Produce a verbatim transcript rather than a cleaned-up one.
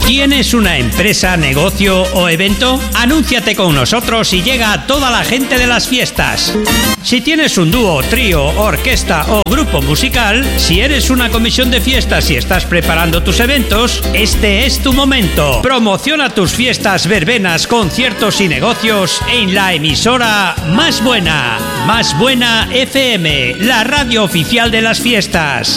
¿Tienes una empresa, negocio o evento? Anúnciate con nosotros y llega a toda la gente de las fiestas. Si tienes un dúo, trío, orquesta o grupo musical, si eres una comisión de fiestas y estás preparando tus eventos, este es tu momento. Promociona tus fiestas, verbenas, conciertos y negocios en la emisora Más Buena. Más Buena F M, la radio oficial de las fiestas.